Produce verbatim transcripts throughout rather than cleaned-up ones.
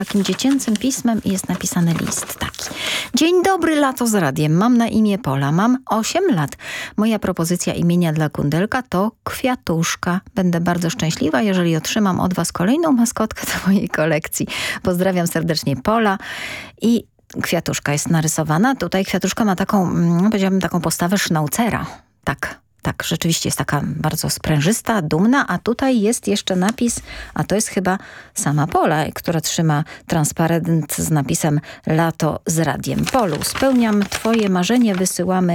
takim dziecięcym pismem i jest napisany list taki. Dzień dobry, lato z radiem. Mam na imię Pola. Mam osiem lat. Moja propozycja imienia dla kundelka to Kwiatuszka. Będę bardzo szczęśliwa, jeżeli otrzymam od was kolejną maskotkę do mojej kolekcji. Pozdrawiam serdecznie, Pola. I Kwiatuszka jest narysowana. Tutaj Kwiatuszka ma taką, no powiedziałabym, taką postawę sznaucera. Tak. Tak, rzeczywiście jest taka bardzo sprężysta, dumna, a tutaj jest jeszcze napis, a to jest chyba sama Pola, która trzyma transparent z napisem Lato z radiem. Polu, spełniam twoje marzenie, wysyłamy,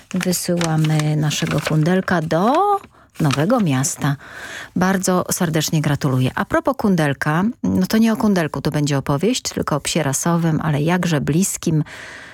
wysyłamy naszego kundelka do Nowego Miasta. Bardzo serdecznie gratuluję. A propos kundelka, no to nie o kundelku to będzie opowieść, tylko o psie rasowym, ale jakże bliskim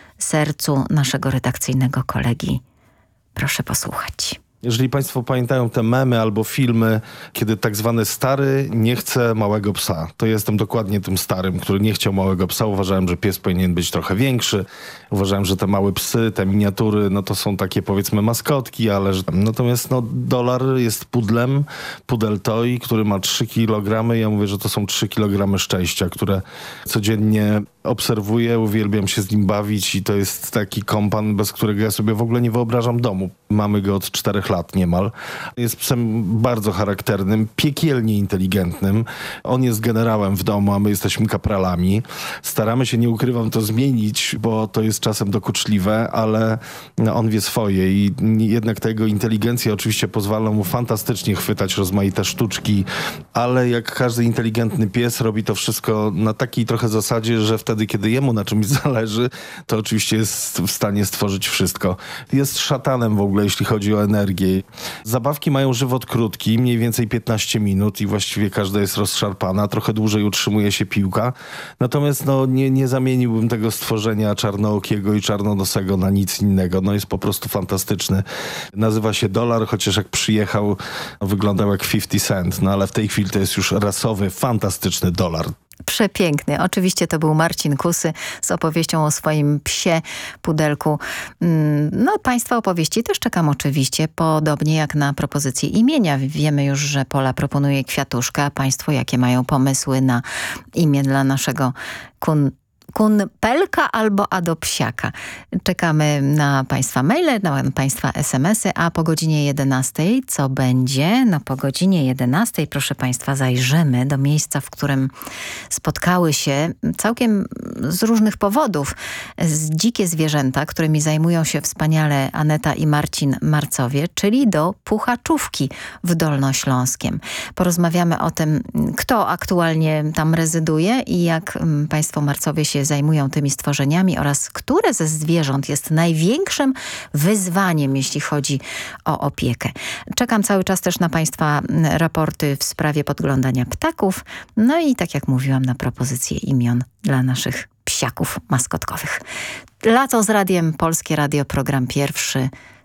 sercu naszego redakcyjnego kolegi. Proszę posłuchać. Jeżeli państwo pamiętają te memy albo filmy, kiedy tak zwany stary nie chce małego psa, to jestem dokładnie tym starym, który nie chciał małego psa. Uważałem, że pies powinien być trochę większy. Uważałem, że te małe psy, te miniatury, no to są takie powiedzmy maskotki, ale że... Natomiast no dolar jest pudlem, pudel toy, który ma trzy kilogramy. Ja mówię, że to są trzy kilogramy szczęścia, które codziennie obserwuję, uwielbiam się z nim bawić i to jest taki kompan, bez którego ja sobie w ogóle nie wyobrażam domu. Mamy go od czterech lat niemal. Jest psem bardzo charakternym, piekielnie inteligentnym. On jest generałem w domu, a my jesteśmy kapralami. Staramy się, nie ukrywam, to zmienić, bo to jest czasem dokuczliwe, ale on wie swoje i jednak ta jego inteligencja oczywiście pozwala mu fantastycznie chwytać rozmaite sztuczki, ale jak każdy inteligentny pies robi to wszystko na takiej trochę zasadzie, że wtedy, kiedy jemu na czymś zależy, to oczywiście jest w stanie stworzyć wszystko. Jest szatanem w ogóle, jeśli chodzi o energię. Zabawki mają żywot krótki, mniej więcej piętnaście minut i właściwie każda jest rozszarpana. Trochę dłużej utrzymuje się piłka. Natomiast no, nie, nie zamieniłbym tego stworzenia czarnookiego i czarnonosego na nic innego. No jest po prostu fantastyczny. Nazywa się Dolar, chociaż jak przyjechał, no, wyglądał jak pięćdziesiąt cent. No ale w tej chwili to jest już rasowy, fantastyczny Dolar. Przepiękny. Oczywiście to był Marcin Kusy z opowieścią o swoim psie pudelku. No, państwa opowieści też czekam oczywiście, podobnie jak na propozycję imienia. Wiemy już, że Pola proponuje Kwiatuszka. A państwo jakie mają pomysły na imię dla naszego kun kunpelka albo adopsiaka. Czekamy na państwa maile, na państwa es em esy, a po godzinie jedenastej co będzie? No po godzinie jedenastej, proszę państwa, zajrzymy do miejsca, w którym spotkały się całkiem z różnych powodów z dzikie zwierzęta, którymi zajmują się wspaniale Aneta i Marcin Marcowie, czyli do Puchaczówki w Dolnośląskiem. Porozmawiamy o tym, kto aktualnie tam rezyduje i jak państwo Marcowie się zajmują tymi stworzeniami oraz które ze zwierząt jest największym wyzwaniem, jeśli chodzi o opiekę. Czekam cały czas też na państwa raporty w sprawie podglądania ptaków. No i tak jak mówiłam, na propozycje imion dla naszych psiaków maskotkowych. Lato z radiem, Polskie Radio, program pierwszy.